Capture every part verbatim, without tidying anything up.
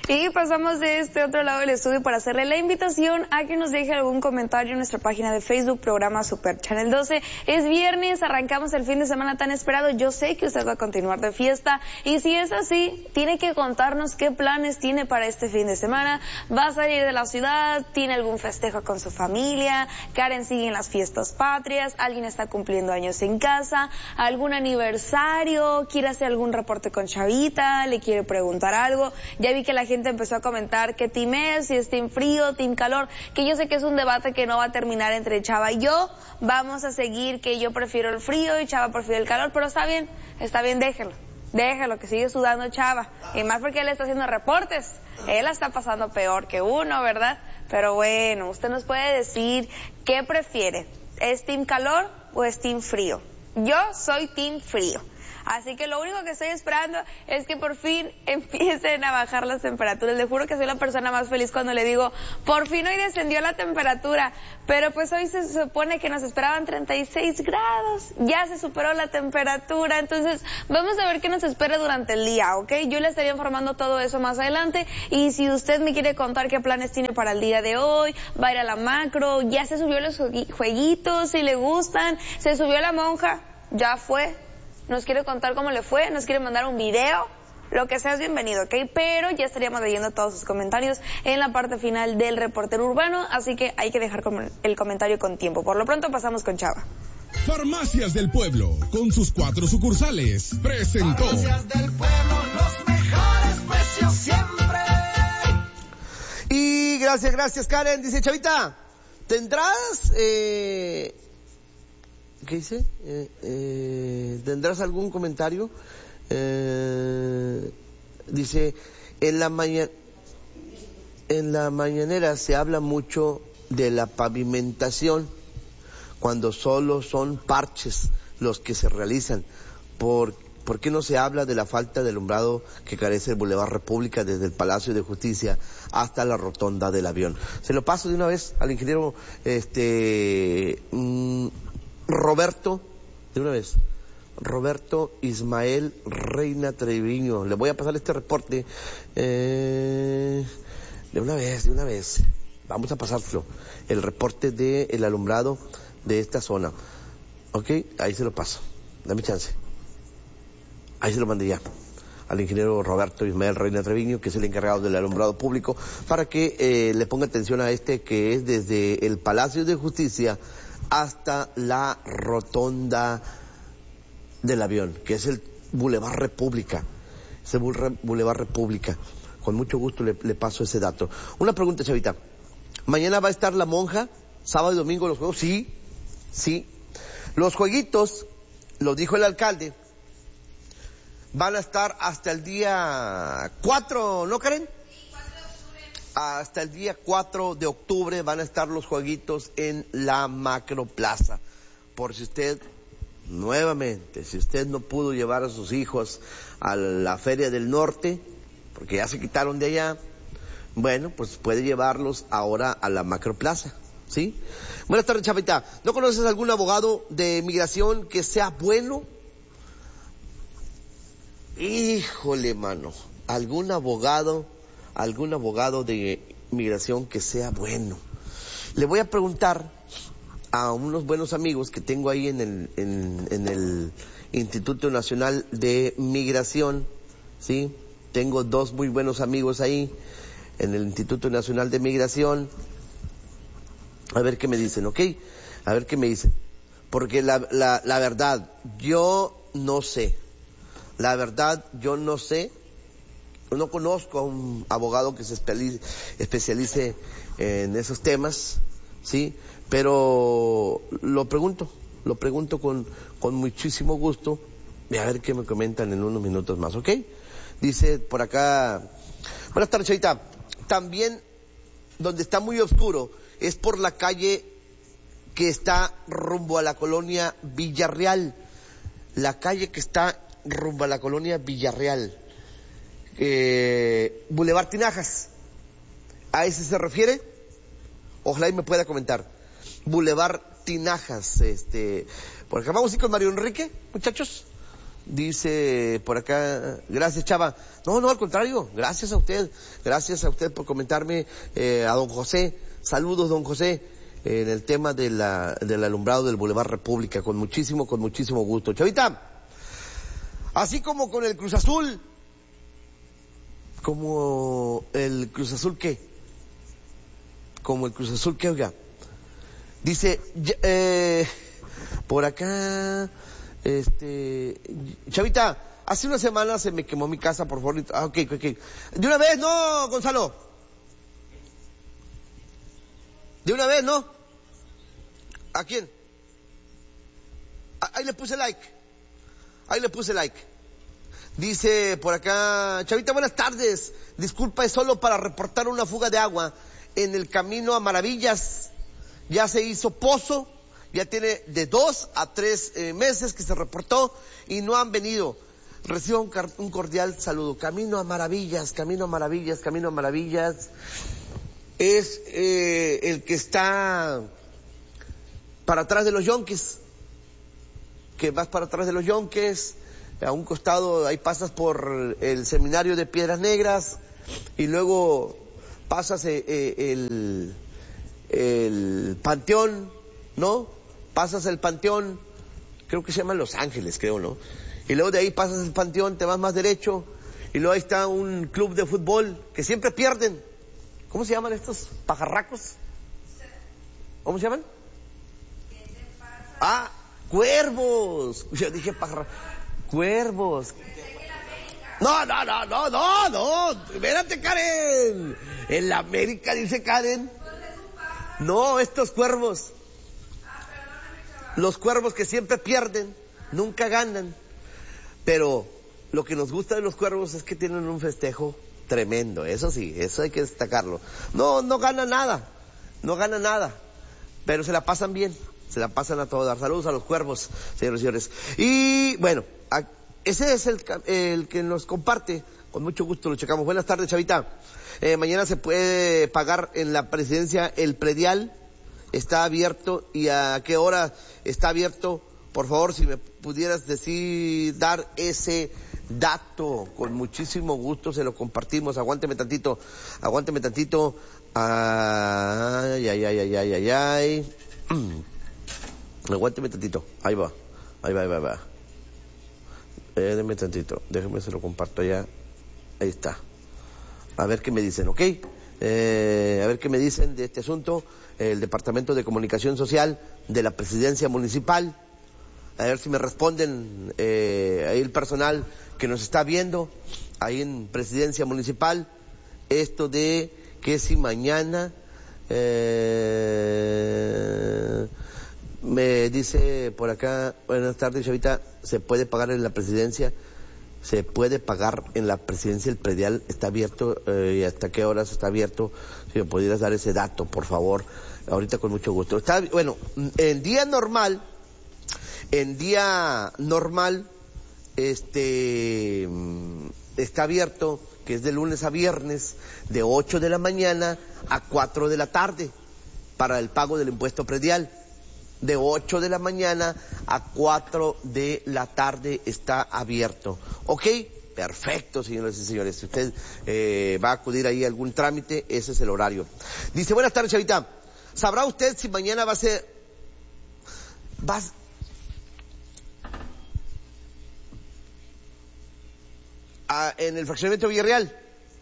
Y pasamos de este otro lado del estudio para hacerle la invitación a que nos deje algún comentario en nuestra página de Facebook, programa Super Channel doce. Es viernes, arrancamos el fin de semana tan esperado. Yo sé que usted va a continuar de fiesta y si es así, tiene que contarnos qué planes tiene para este fin de semana. ¿Va a salir de la ciudad? ¿Tiene algún festejo con su familia? Karen sigue en las fiestas patrias. ¿Alguien está cumpliendo años en casa? ¿Algún aniversario? ¿Quiere hacer algún reporte con Chavita? ¿Le quiere preguntar algo? Ya vi que la gente empezó a comentar que team es, si es team frío, team calor, que yo sé que es un debate que no va a terminar entre Chava y yo. Vamos a seguir que yo prefiero el frío y Chava prefiere el calor, pero está bien, está bien, déjelo. Déjalo, que sigue sudando Chava. Y más porque él está haciendo reportes. Él la está pasando peor que uno, ¿verdad? Pero bueno, usted nos puede decir qué prefiere. ¿Es team calor o es team frío? Yo soy team frío. Así que lo único que estoy esperando es que por fin empiecen a bajar las temperaturas. Le juro que soy la persona más feliz cuando le digo, por fin hoy descendió la temperatura. Pero pues hoy se supone que nos esperaban treinta y seis grados. Ya se superó la temperatura. Entonces vamos a ver qué nos espera durante el día, ¿ok? Yo le estaría informando todo eso más adelante. Y si usted me quiere contar qué planes tiene para el día de hoy, va a ir a la macro, ya se subió los jueguitos, si le gustan, se subió la monja, ya fue. Nos quiere contar cómo le fue, nos quiere mandar un video, lo que sea es bienvenido, ¿ok? Pero ya estaríamos leyendo todos sus comentarios en la parte final del reportero urbano, así que hay que dejar el comentario con tiempo. Por lo pronto pasamos con Chava. Farmacias del Pueblo, con sus cuatro sucursales, presentó. Farmacias del Pueblo, los mejores precios siempre. Y gracias, gracias Karen. Dice Chavita, ¿tendrás... Eh... ¿Qué dice? Eh, eh, ¿Tendrás algún comentario? Eh, dice, en la mañana, en la mañanera se habla mucho de la pavimentación, cuando solo son parches los que se realizan. ¿Por, ¿por qué no se habla de la falta de alumbrado que carece el Boulevard República desde el Palacio de Justicia hasta la Rotonda del Avión? Se lo paso de una vez al ingeniero, este... Mmm, Roberto, de una vez, Roberto Ismael Reina Treviño. Le voy a pasar este reporte eh, de una vez, de una vez. Vamos a pasárselo. El reporte del alumbrado de esta zona. Ok, ahí se lo paso. Dame chance. Ahí se lo mandé ya al ingeniero Roberto Ismael Reina Treviño, que es el encargado del alumbrado público, para que eh, le ponga atención a este, que es desde el Palacio de Justicia hasta la Rotonda del Avión, que es el Boulevard República, ese Boulevard República. Con mucho gusto le, le paso ese dato. Una pregunta, Chavita. ¿Mañana va a estar la monja? ¿Sábado y domingo los juegos? Sí, sí. Los jueguitos, lo dijo el alcalde, van a estar hasta el día cuatro, ¿no, Karen? Hasta el día cuatro de octubre van a estar los jueguitos en la Macroplaza. Por si usted, nuevamente, si usted no pudo llevar a sus hijos a la Feria del Norte, porque ya se quitaron de allá, bueno, pues puede llevarlos ahora a la Macroplaza, ¿sí? Buenas tardes, Chavita. ¿No conoces algún abogado de migración que sea bueno? Híjole, mano, algún abogado... algún abogado de migración que sea bueno. Le voy a preguntar a unos buenos amigos que tengo ahí en el, en, en el Instituto Nacional de Migración, ¿sí? Tengo dos muy buenos amigos ahí en el Instituto Nacional de Migración. A ver qué me dicen, ¿ok? A ver qué me dicen. Porque la, la, la verdad, yo no sé. La verdad, yo no sé. No conozco a un abogado que se especialice en esos temas, ¿sí? Pero lo pregunto, lo pregunto con, con muchísimo gusto, y a ver qué me comentan en unos minutos más, ¿ok? Dice por acá, buenas tardes, Chavita. También, donde está muy oscuro, es por la calle que está rumbo a la colonia Villarreal. La calle que está rumbo a la colonia Villarreal. Eh, Boulevard Tinajas, ¿a ese se refiere? Ojalá y me pueda comentar. Boulevard Tinajas, este, por acá vamos a ir con Mario Enrique, muchachos. Dice por acá, gracias Chava. No, no, al contrario, gracias a usted, gracias a usted por comentarme, eh, a don José, saludos don José, eh, en el tema de la, del alumbrado del Boulevard República, con muchísimo, con muchísimo gusto. Chavita, así como con el Cruz Azul, como el Cruz Azul ¿qué? Como el Cruz Azul ¿qué, oiga? Dice, eh, por acá... Este, Chavita, hace una semana se me quemó mi casa, por favor. Ah, ok, ok. De una vez, no, Gonzalo. De una vez, ¿no? ¿A quién? Ahí le puse like. Ahí le puse like. Dice por acá, Chavita, buenas tardes. Disculpa, es solo para reportar una fuga de agua en el camino a Maravillas. Ya se hizo pozo. Ya tiene de dos a tres eh, meses que se reportó y no han venido. Reciba un, un cordial saludo. Camino a Maravillas, Camino a Maravillas, Camino a Maravillas. Es eh, el que está para atrás de los Yonques. Que vas para atrás de los Yonques. A un costado, ahí pasas por el seminario de Piedras Negras. Y luego pasas eh, eh, el, el Panteón, ¿no? Pasas el Panteón, creo que se llama Los Ángeles, creo, ¿no? Y luego de ahí pasas el Panteón, te vas más derecho, y luego ahí está un club de fútbol que siempre pierden. ¿Cómo se llaman estos pajarracos? ¿Cómo se llaman? Ah, Cuervos. Yo dije pajarracos. Cuervos. No, no, no, no, no, no. Espérate, Karen. En la América, dice Karen. No, estos Cuervos. Los Cuervos que siempre pierden, nunca ganan. Pero lo que nos gusta de los Cuervos es que tienen un festejo tremendo. Eso sí, eso hay que destacarlo. No, no gana nada. No gana nada. Pero se la pasan bien. Se la pasan a todo dar. Saludos a los Cuervos, señores y señores. Y bueno, a, ese es el, el que nos comparte. Con mucho gusto lo checamos. Buenas tardes, Chavita. Eh, mañana se puede pagar en la presidencia el predial. Está abierto. ¿Y a qué hora está abierto? Por favor, si me pudieras decir, dar ese dato, con muchísimo gusto se lo compartimos. Aguánteme tantito, aguánteme tantito. Ay, ay, ay, ay, ay, ay, ay. Aguánteme tantito. Ahí va, ahí va, ahí va, ahí va. Eh, déjeme tantito, déjeme se lo comparto ya. Ahí está. A ver qué me dicen, ¿ok? Eh, a ver qué me dicen de este asunto. El Departamento de Comunicación Social de la Presidencia Municipal. A ver si me responden eh, ahí el personal que nos está viendo ahí en Presidencia Municipal. Esto de que si mañana eh, me dice por acá, buenas tardes, Chavita, se puede pagar en la Presidencia. Se puede pagar en la Presidencia, el predial está abierto, eh, y hasta qué horas está abierto. Si me pudieras dar ese dato, por favor, ahorita con mucho gusto. Está, bueno, en día normal, en día normal, este, está abierto, que es de lunes a viernes, de ocho de la mañana a cuatro de la tarde, para el pago del impuesto predial. De ocho de la mañana a cuatro de la tarde está abierto. ¿Ok? Perfecto, señoras y señores. Si usted eh, va a acudir ahí a algún trámite, ese es el horario. Dice, buenas tardes, Chavita. ¿Sabrá usted si mañana va a ser... Va a... Ah, en el fraccionamiento Villarreal?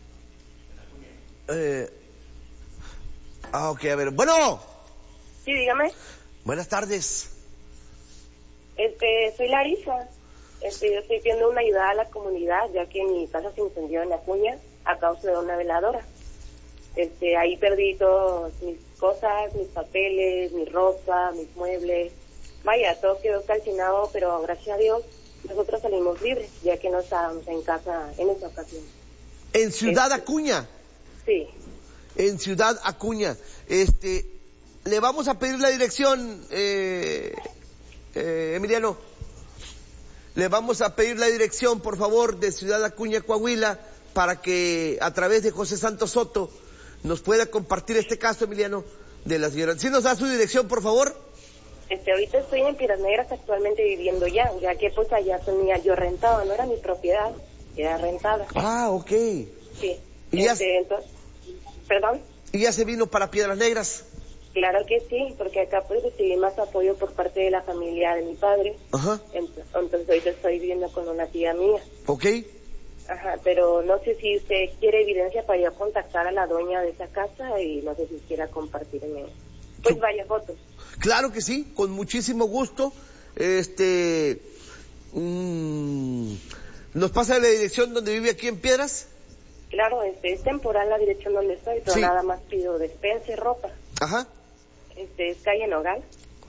Eh... Ah, ok, a ver. Bueno. Sí, dígame. Buenas tardes. Este, soy Larisa. Este, yo estoy pidiendo una ayuda a la comunidad, ya que mi casa se incendió en La Cuña a causa de una veladora. Este, ahí perdí todas mis cosas, mis papeles, mi ropa, mis muebles. Vaya, todo quedó calcinado, pero gracias a Dios nosotros salimos libres, ya que no estábamos en casa en esa ocasión. ¿En Ciudad este, Acuña? Sí. En Ciudad Acuña. Este, le vamos a pedir la dirección, eh, eh, Emiliano. Le vamos a pedir la dirección, por favor, de Ciudad Acuña, Coahuila, para que a través de José Santos Soto nos pueda compartir este caso, Emiliano, de la señora. ¿Sí nos da su dirección, por favor? Este, ahorita estoy en Piedras Negras actualmente viviendo ya, ya que pues allá tenía yo rentado, no era mi propiedad, era rentada. Ah, ok. Sí. ¿Y ya, Este, entonces, ¿perdón? ¿Y ya se vino para Piedras Negras? Claro que sí, porque acá pues recibí más apoyo por parte de la familia de mi padre. Ajá. Entonces, entonces ahorita estoy viviendo con una tía mía. Ok. Ajá, pero no sé si usted quiere evidencia para yo contactar a la dueña de esa casa y no sé si quiera compartirme pues varias fotos. Claro que sí, con muchísimo gusto. Este, mmm, ¿nos pasa la dirección donde vive aquí en Piedras? Claro, este, es temporal la dirección donde estoy, pero Sí. nada más pido despensa y ropa. Ajá. Este, es calle Nogal,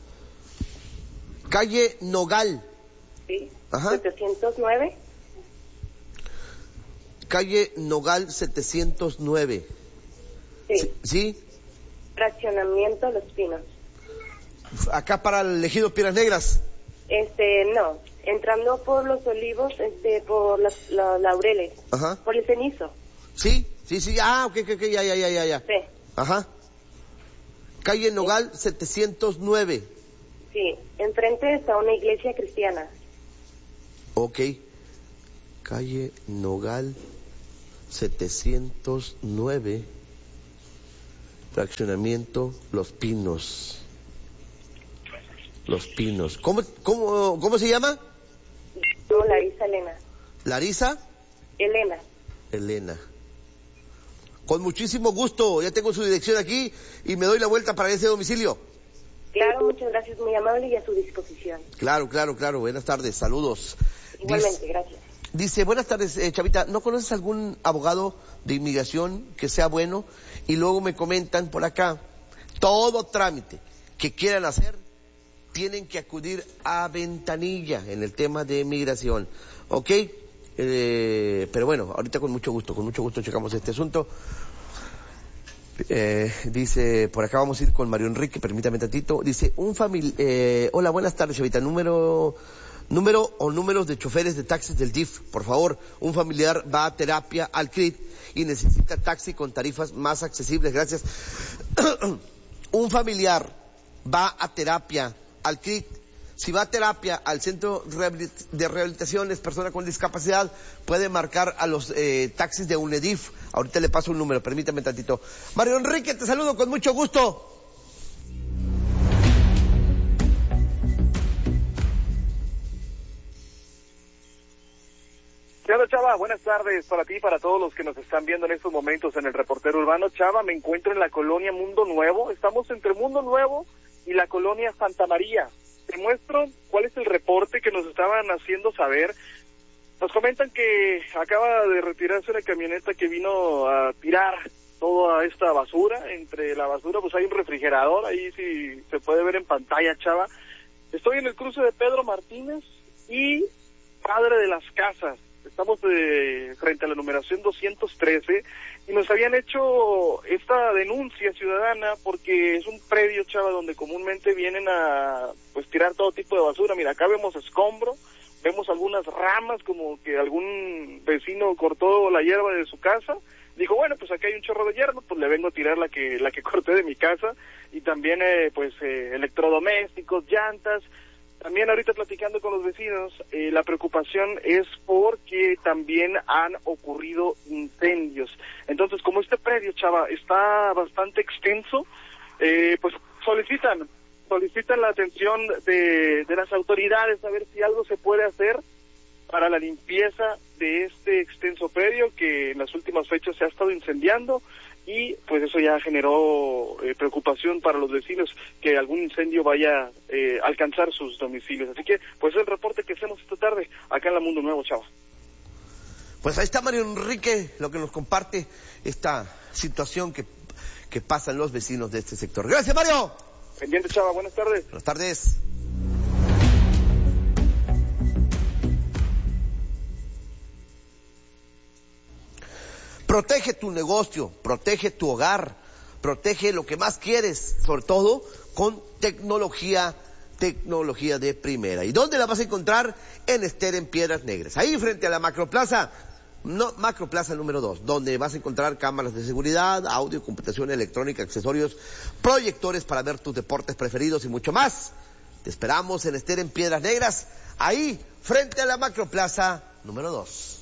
Calle Nogal. sí, Ajá. setecientos nueve. Calle Nogal setecientos nueve. Sí. ¿Sí? Fraccionamiento Los Pinos. Acá para el ejido Piedras Negras. Este, no, entrando por Los Olivos, este, por los, los Laureles, Ajá. por el Cenizo. Sí, sí, sí. Ah, ok, ok, ok, ya, ya, ya, ya, ya. Sí. Ajá. Calle Nogal setecientos nueve. Sí, enfrente está una iglesia cristiana. Ok. Calle Nogal setecientos nueve. Fraccionamiento Los Pinos. Los Pinos. ¿Cómo, cómo, cómo se llama? No, Larisa Elena. Larisa Elena. Elena. Con muchísimo gusto. Ya tengo su dirección aquí y me doy la vuelta para ese domicilio. Claro, muchas gracias, muy amable y a su disposición. Claro, claro, claro. Buenas tardes. Saludos. Igualmente, Dice, gracias. dice, buenas tardes, eh, Chavita. ¿No conoces algún abogado de inmigración que sea bueno? Y luego me comentan por acá, todo trámite que quieran hacer, tienen que acudir a Ventanilla en el tema de migración. ¿Ok? Eh, pero bueno, ahorita con mucho gusto, con mucho gusto checamos este asunto. Eh, dice, por acá vamos a ir con Mario Enrique, permítame tantito. Dice, un familiar, eh, hola, buenas tardes, Chavita, número, número o números de choferes de taxis del D I F, por favor. Un familiar va a terapia al C R I T y necesita taxi con tarifas más accesibles, gracias. Un familiar va a terapia al C R I T. Si va a terapia al centro de rehabilitación, es persona con discapacidad, puede marcar a los eh, taxis de UNEDIF. Ahorita le paso un número, permítame tantito. Mario Enrique, te saludo con mucho gusto. ¿Qué onda, Chava? Buenas tardes para ti y para todos los que nos están viendo en estos momentos en el Reportero Urbano. Chava, me encuentro en la colonia Mundo Nuevo. Estamos entre Mundo Nuevo y la colonia Santa María. Te muestro cuál es el reporte que nos estaban haciendo saber. Nos comentan que acaba de retirarse una camioneta que vino a tirar toda esta basura. Entre la basura pues hay un refrigerador, ahí sí se puede ver en pantalla, Chava. Estoy en el cruce de Pedro Martínez y Padre de las Casas. Estamos de, frente a la numeración doscientos trece y nos habían hecho esta denuncia ciudadana porque es un predio, Chava, donde comúnmente vienen a pues tirar todo tipo de basura. Mira, acá vemos escombro, vemos algunas ramas como que algún vecino cortó la hierba de su casa. Dijo, bueno, pues acá hay un chorro de hierba, pues le vengo a tirar la que la que corté de mi casa. Y también eh, pues eh, electrodomésticos, llantas. También ahorita platicando con los vecinos, eh, la preocupación es porque también han ocurrido incendios. Entonces, como este predio, Chava, está bastante extenso, eh, pues solicitan, solicitan la atención de, de las autoridades a ver si algo se puede hacer para la limpieza de este extenso predio que en las últimas fechas se ha estado incendiando. Y pues eso ya generó eh, preocupación para los vecinos que algún incendio vaya a eh, alcanzar sus domicilios. Así que pues es el reporte que hacemos esta tarde acá en la Mundo Nuevo, Chava. Pues ahí está Mario Enrique, lo que nos comparte esta situación que, que pasan los vecinos de este sector. Gracias, Mario. Pendiente, Chava, buenas tardes. Buenas tardes. Protege tu negocio, protege tu hogar, protege lo que más quieres, sobre todo con tecnología, tecnología de primera. ¿Y dónde la vas a encontrar? En Ester, en Piedras Negras. Ahí frente a la Macroplaza, no, Macroplaza número dos, donde vas a encontrar cámaras de seguridad, audio, computación electrónica, accesorios, proyectores para ver tus deportes preferidos y mucho más. Te esperamos en Ester en Piedras Negras, ahí frente a la Macroplaza número dos.